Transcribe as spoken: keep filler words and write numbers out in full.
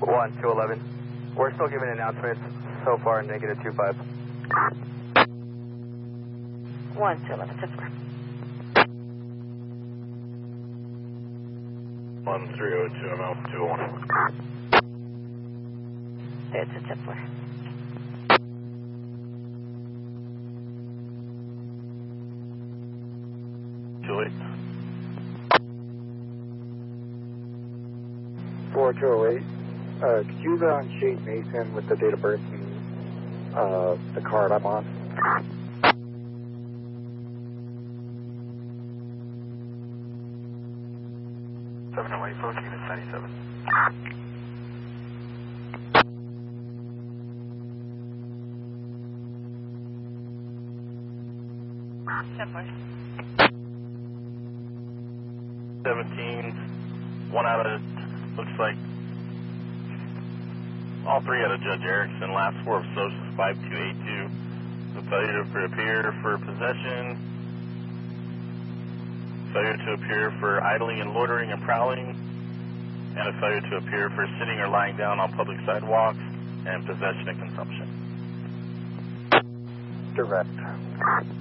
one two eleven. We're still giving announcements. So far, negative two five. one two eleven, ten four. one three oh two M L two one. It's a ten four. two eight. four two oh eight. Uh, could you go on Shade Mason with the date of birth and uh, the card I'm on? seven oh eight, four, unit ninety-seven. ten four. seventeen, one out of, looks like, all three out of Judge Erickson, last four of socials, five two eight two. The failure to appear for possession, failure to appear for idling and loitering and prowling, and a failure to appear for sitting or lying down on public sidewalks, and possession and consumption. Direct.